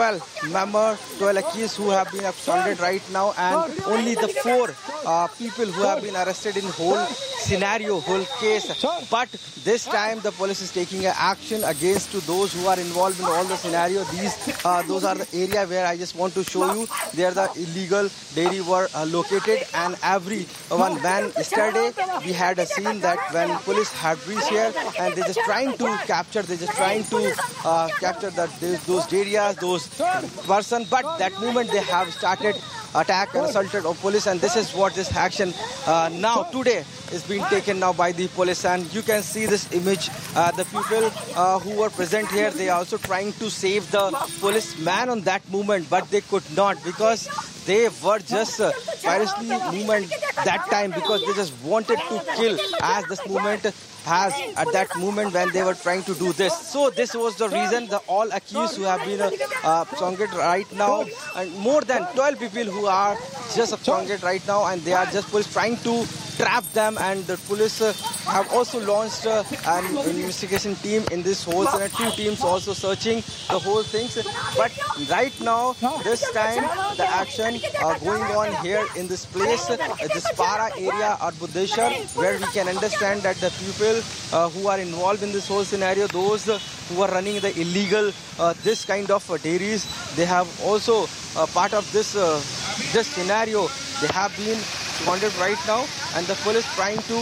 12 members, 12 accused who have been absconded right now, and only the 4 people who have been arrested in whole scenario, whole case. But this time the police is taking action against to those who are involved in all the scenario. Those are the area where I just want to show you. There the illegal dairy were located, and every one when yesterday we had a scene that when police had reached here and they just trying to capture, those areas, those person. But that moment they have started attack and assaulted of police, and this is what this action now today is being taken now by the police. And you can see this image, the people who were present here, they are also trying to save the policeman on that moment, but they could not because they were just fiercely movement that time, because they just wanted to kill as this movement has at that moment when they were trying to do this. So this was the reason the all accused who have been absconded right now, and more than 12 people who are just absconded right now, and they are just police trying to trap them, and the police have also launched an investigation team in this whole center, 2 teams also searching the whole things. But right now, this time, the action going on here in this place, this Para area at Buddheshwar, where we can understand that the people who are involved in this whole scenario, those who are running the illegal, this kind of dairies, they have also part of this scenario. They have been absconded right now, and the police trying to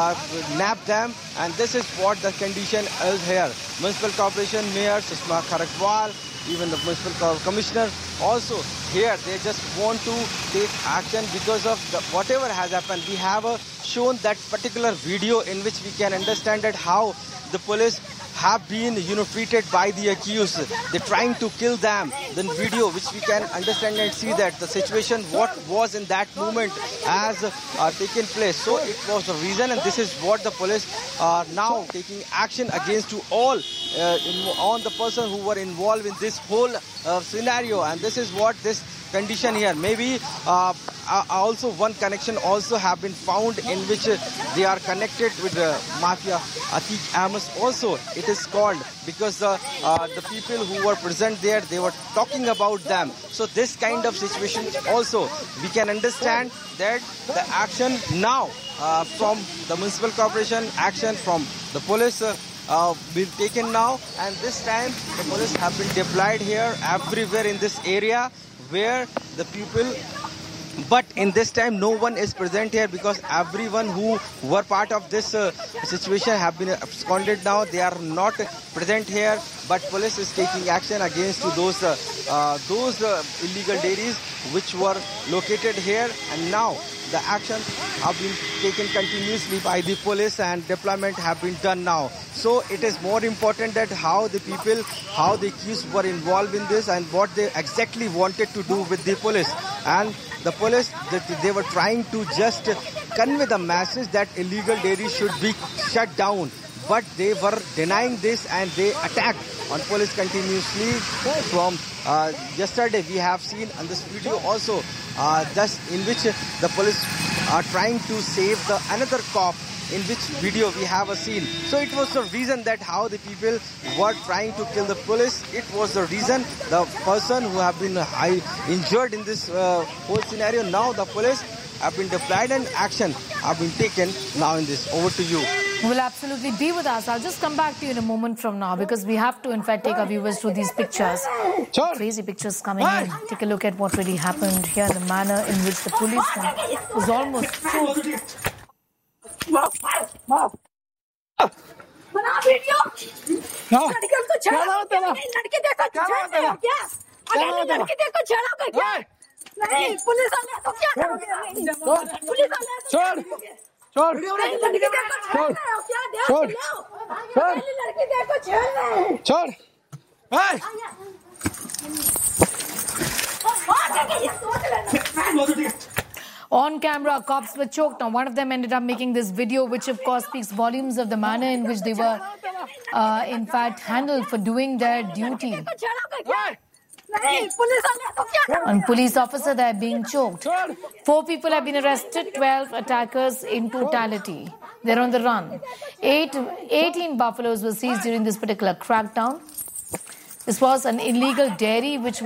nab them, and this is what the condition is here. Municipal Corporation Mayor Sushma Kharakwal, even the Municipal Commissioner also here, they just want to take action because of whatever has happened. We have shown that particular video in which we can understand that how the police have been treated by the accused. They're trying to kill them. The video which we can understand and see that the situation what was in that moment has taken place. So it was the reason, and this is what the police are now taking action against to all on the person who were involved in this whole scenario. And this is what this condition here. Maybe also one connection also have been found in which they are connected with the mafia Atiq Amos also. It is called because the people who were present there, they were talking about them. So this kind of situation also we can understand that the action now from the municipal corporation, action from the police been taken now, and this time the police have been deployed here everywhere in this area where the people, but in this time no one is present here because everyone who were part of this situation have been absconded now. They are not present here, but police is taking action against those illegal dairies which were located here, and now the action have been taken continuously by the police and deployment have been done now. So it is more important that how the people, how the accused were involved in this and what they exactly wanted to do with the police. And the police, they were trying to just convey the message that illegal dairy should be shut down. But they were denying this and they attacked on police continuously. From yesterday we have seen on this video also just in which the police are trying to save the another cop, in which video we have a scene. So it was the reason that how the people were trying to kill the police. It was the reason the person who have been injured in this whole scenario. Now the police have been deployed and action have been taken now in this. Over to you. Will absolutely be with us. I'll just come back to you in a moment from now because we have to in fact take our viewers through these pictures. Crazy pictures coming in. Take a look at what really happened here, the manner in which the policeman was almost choked. On camera, cops were choked. Now, one of them ended up making this video, which of course speaks volumes of the manner in which they were, in fact, handled for doing their duty. And police officer there being choked. 4 people have been arrested, 12 attackers in totality. They're on the run. 18 buffaloes were seized during this particular crackdown. This was an illegal dairy which